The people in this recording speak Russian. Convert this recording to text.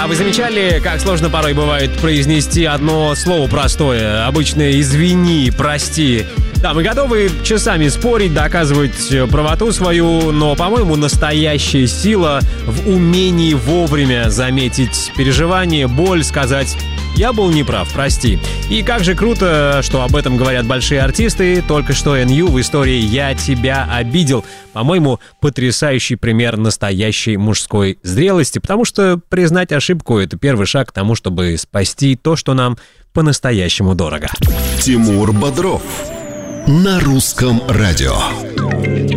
вы замечали, как сложно порой бывает произнести одно слово простое? Обычно «извини», «прости». Да, мы готовы часами спорить, доказывать правоту свою, но, по-моему, настоящая сила в умении вовремя заметить переживание, боль, сказать «я был неправ, прости». И как же круто, что об этом говорят большие артисты. Только что NU в истории «Я тебя обидел». По-моему, потрясающий пример настоящей мужской зрелости, потому что признать ошибку — это первый шаг к тому, чтобы спасти то, что нам по-настоящему дорого. Тимур Бодров на Русском радио.